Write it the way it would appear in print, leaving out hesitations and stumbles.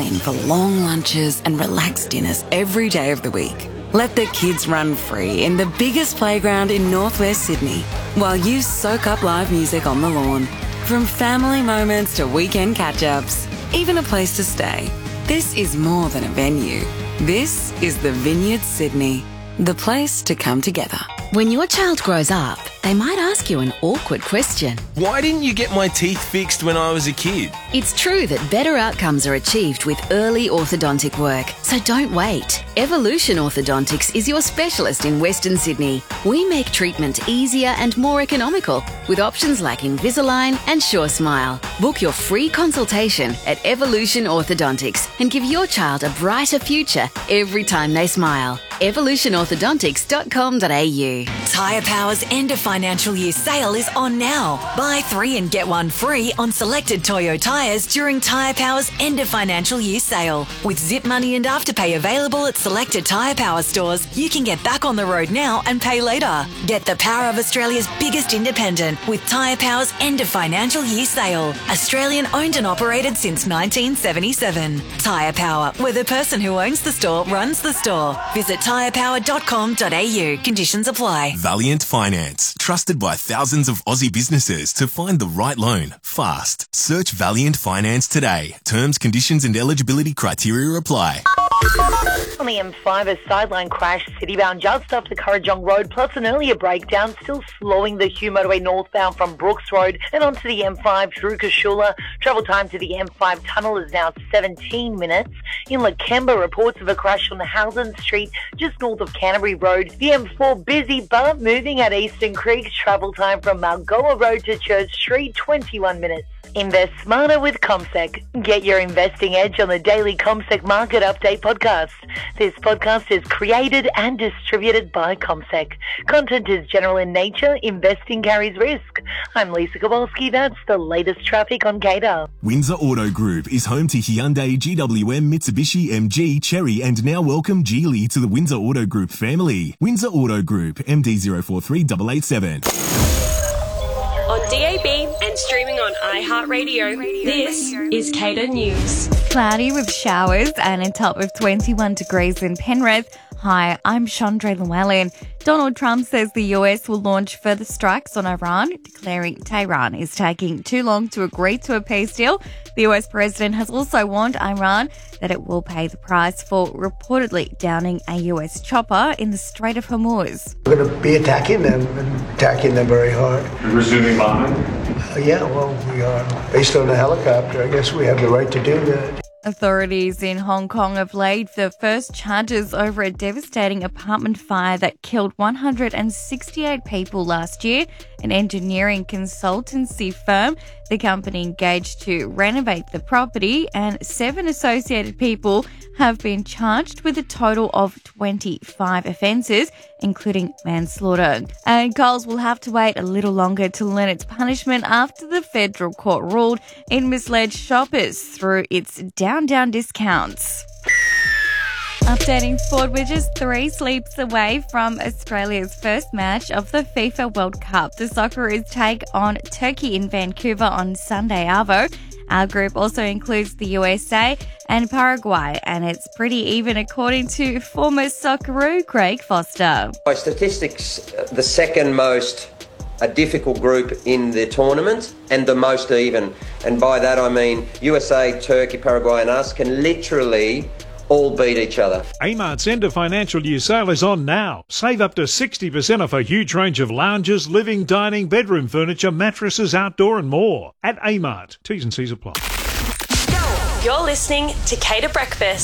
in for long lunches and relaxed dinners every day of the week. Let the kids run free in the biggest playground in northwest Sydney while you soak up live music on the lawn. From family moments to weekend catch-ups, even a place to stay. This is more than a venue. This is the Vineyard Sydney, the place to come together. When your child grows up, they might ask you an awkward question. Why didn't you get my teeth fixed when I was a kid? It's true that better outcomes are achieved with early orthodontic work, so don't wait. Evolution Orthodontics is your specialist in Western Sydney. We make treatment easier and more economical with options like Invisalign and Sure Smile. Book your free consultation at Evolution Orthodontics and give your child a brighter future every time they smile. evolutionorthodontics.com.au. Tyre Power's end of financial year sale is on now. Buy 3 and get 1 free on selected Toyo tyres during Tyre Power's end of financial year sale. With Zip Money and Afterpay available at selected Tyre Power stores, you can get back on the road now and pay later. Get the power of Australia's biggest independent with Tyre Power's end of financial year sale. Australian owned and operated since 1977. Tyre Power, where the person who owns the store runs the store. Visit tyrepower.com.au. Conditions apply. Valiant Finance, trusted by thousands of Aussie businesses to find the right loan fast. Search Valiant Finance today. Terms, conditions and eligibility criteria apply. On the M5, a sideline crash citybound just off the Currajong Road, plus an earlier breakdown still slowing the Hugh Motorway northbound from Brooks Road and onto the M5 through Kashula. Travel time to the M5 tunnel is now 17 minutes. In Lakemba, reports of a crash on Howden Street just north of Canterbury Road. The M4 busy but moving at Eastern Creek. Travel time from Malgoa Road to Church Street, 21 minutes. Invest smarter with CommSec. Get your investing edge on the daily CommSec Market Update podcast. This podcast is created and distributed by CommSec. Content is general in nature. Investing carries risk. I'm Lisa Kowalski. That's the latest traffic on Gator. Windsor Auto Group is home to Hyundai, GWM, Mitsubishi, MG, Chery and now welcome Geely to the Windsor Auto Group family. Windsor Auto Group, MD043887. On DAB and streaming on iHeartRadio, this is Cater News. Cloudy with showers and a top of 21 degrees in Penrith. Hi, I'm Chandra Llewellyn. Donald Trump says the US will launch further strikes on Iran, declaring Tehran is taking too long to agree to a peace deal. The US president has also warned Iran that it will pay the price for reportedly downing a US chopper in the Strait of Hormuz. We're going to be attacking them and attacking them very hard. You're resuming bombing? Yeah, well, we are. Based on the helicopter, I guess we have the right to do that. Authorities in Hong Kong have laid the first charges over a devastating apartment fire that killed 168 people last year. An engineering consultancy firm, the company engaged to renovate the property, and 7 associated people have been charged with a total of 25 offences, including manslaughter. And Coles will have to wait a little longer to learn its punishment after the federal court ruled it misled shoppers through its down discounts. Updating sport, we're just 3 sleeps away from Australia's first match of the FIFA World Cup. The Socceroos take on Turkey in Vancouver on Sunday arvo. Our group also includes the USA and Paraguay, and it's pretty even according to former Socceroo Craig Foster. By statistics, the second most a difficult group in the tournament and the most even. And by that I mean USA, Turkey, Paraguay and us can literally all beat each other. Amart's end of financial year sale is on now. Save up to 60% off a huge range of lounges, living, dining, bedroom furniture, mattresses, outdoor and more. At Amart. T's and C's apply. You're listening to Cater Breakfast.